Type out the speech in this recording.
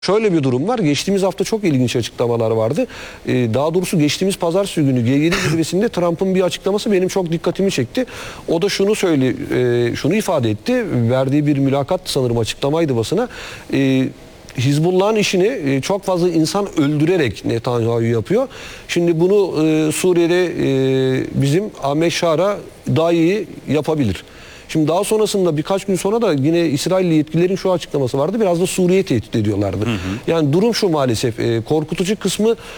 Şöyle bir durum var. Geçtiğimiz hafta çok ilginç açıklamalar vardı. Daha doğrusu geçtiğimiz pazartesi günü G7 zirvesinde Trump'ın bir açıklaması benim çok dikkatimi çekti. O da şunu ifade etti. Verdiği bir mülakat sanırım açıklamaydı basına. Hizbullah'ın işini çok fazla insan öldürerek Netanyahu yapıyor. Şimdi bunu Suriye'de bizim Ahmet Şara daha iyi yapabilir. Şimdi daha sonrasında birkaç gün sonra da yine İsrailli yetkililerin şu açıklaması vardı. Biraz da Suriye tehdit ediyorlardı. Yani durum şu maalesef. Korkutucu kısmı